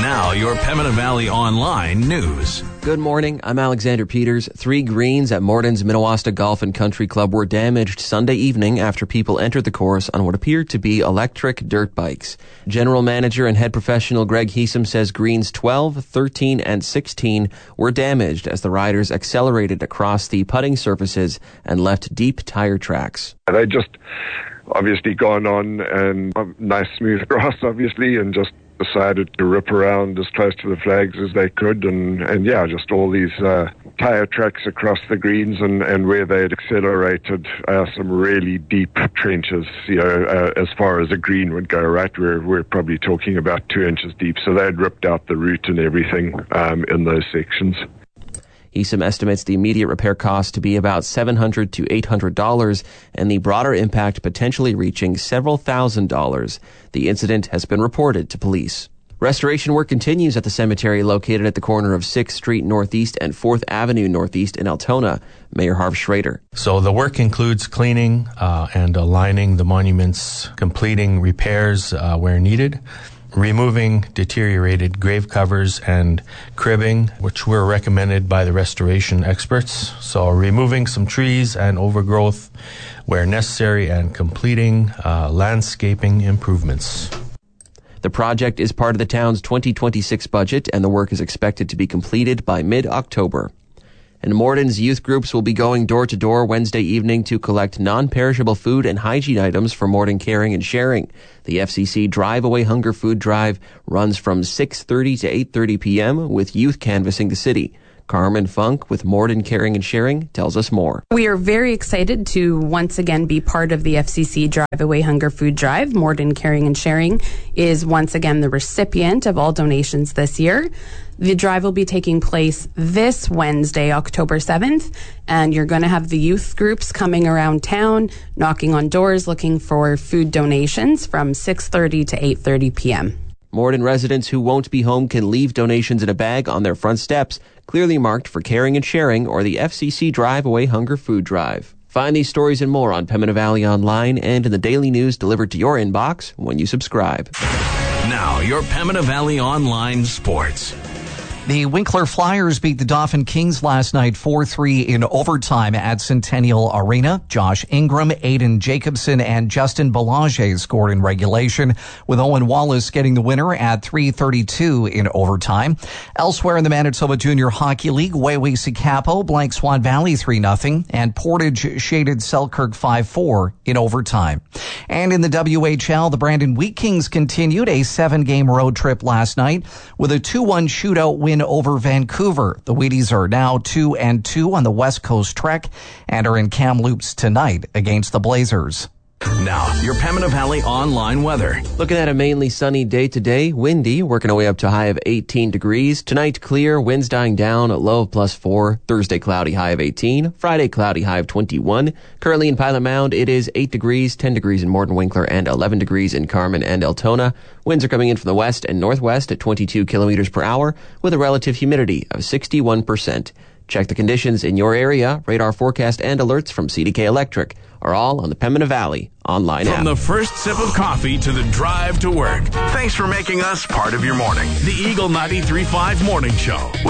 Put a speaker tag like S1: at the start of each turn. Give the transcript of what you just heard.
S1: Now, your Pembina Valley Online news.
S2: Good morning, I'm Alexander Peters. 3 greens at Morden's Minnewaska Golf and Country Club were damaged Sunday evening after people entered the course on what appeared to be electric dirt bikes. General Manager and Head Professional Greg Heesum says greens 12, 13, and 16 were damaged as the riders accelerated across the putting surfaces and left deep tire tracks.
S3: They just obviously gone on and nice smooth grass, obviously, and just decided to rip around as close to the flags as they could, and just all these tire tracks across the greens and where they had accelerated some really deep trenches, as far as a green would go, right? We're probably talking about 2 inches deep, so they had ripped out the root and everything in those sections.
S2: Heesum estimates the immediate repair cost to be about $700 to $800 and the broader impact potentially reaching several $1,000s. The incident has been reported to police. Restoration work continues at the cemetery located at the corner of 6th Street Northeast and 4th Avenue Northeast in Altona. Mayor Harv Schrader.
S4: So the work includes cleaning and aligning the monuments, completing repairs where needed, removing deteriorated grave covers and cribbing, which were recommended by the restoration experts. So removing some trees and overgrowth where necessary and completing landscaping improvements.
S2: The project is part of the town's 2026 budget, and the work is expected to be completed by mid-October. And Morden's youth groups will be going door to door Wednesday evening to collect non-perishable food and hygiene items for Morden Caring and Sharing. The FCC Drive Away Hunger Food Drive runs from 6:30 to 8:30 p.m. with youth canvassing the city. Carmen Funk with Morden Caring and Sharing tells us more.
S5: We are very excited to once again be part of the FCC Drive Away Hunger Food Drive. Morden Caring and Sharing is once again the recipient of all donations this year. The drive will be taking place this Wednesday, October 7th, and you're going to have the youth groups coming around town, knocking on doors, looking for food donations from 6:30 to 8:30 p.m.
S2: Morden residents who won't be home can leave donations in a bag on their front steps, clearly marked for Caring and Sharing or the FCC Drive Away Hunger Food Drive. Find these stories and more on Pembina Valley Online and in the daily news delivered to your inbox when you subscribe.
S1: Now, your Pembina Valley Online sports.
S6: The Winkler Flyers beat the Dauphin Kings last night 4-3 in overtime at Centennial Arena. Josh Ingram, Aiden Jacobson, and Justin Belanger scored in regulation, with Owen Wallace getting the winner at 3:32 in overtime. Elsewhere in the Manitoba Junior Hockey League, Wawasee-Capo blanked Swan Valley 3-0, and Portage shaded Selkirk 5-4 in overtime. And in the WHL, the Brandon Wheat Kings continued a 7-game road trip last night with a 2-1 shootout win over Vancouver. The Wheaties are now 2-2 on the West Coast trek and are in Kamloops tonight against the Blazers.
S1: Now, your Pembina Valley Online weather.
S2: Looking at a mainly sunny day today, windy, working our way up to a high of 18 degrees. Tonight, clear, winds dying down, low of +4. Thursday, cloudy, high of 18. Friday, cloudy, high of 21. Currently in Pilot Mound, it is 8 degrees, 10 degrees in Morden Winkler, and 11 degrees in Carmen and Altona. Winds are coming in from the west and northwest at 22 kilometers per hour, with a relative humidity of 61%. Check the conditions in your area. Radar forecast and alerts from CDK Electric are all on the Pembina Valley Online app.
S1: From the first sip of coffee to the drive to work. Thanks for making us part of your morning. The Eagle 93.5 Morning Show.